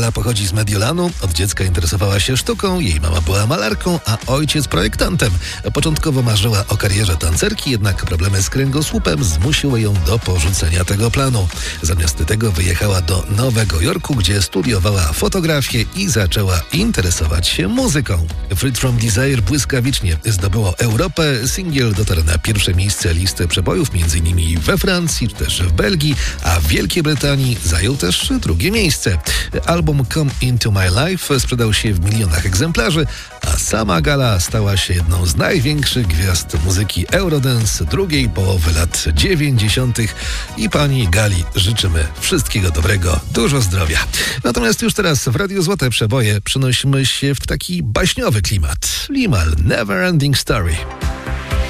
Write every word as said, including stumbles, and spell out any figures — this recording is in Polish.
Gala pochodzi z Mediolanu. Od dziecka interesowała się sztuką, jej mama była malarką, a ojciec projektantem. Początkowo marzyła o karierze tancerki, jednak problemy z kręgosłupem zmusiły ją do porzucenia tego planu. Zamiast tego wyjechała do Nowego Jorku, gdzie studiowała fotografię i zaczęła interesować się muzyką. Freed from Desire błyskawicznie zdobyło Europę. Singiel dotarł na pierwsze miejsce listy przebojów, m.in. we Francji, czy też w Belgii, a w Wielkiej Brytanii zajął też drugie miejsce. Album Come Into My Life sprzedał się w milionach egzemplarzy, a sama Gala stała się jedną z największych gwiazd muzyki Eurodance drugiej połowy lat dziewięćdziesiątych i pani Gali życzymy wszystkiego dobrego, dużo zdrowia. Natomiast już teraz w Radiu Złote Przeboje przenosimy się w taki baśniowy klimat. Limahl, Never Ending Story.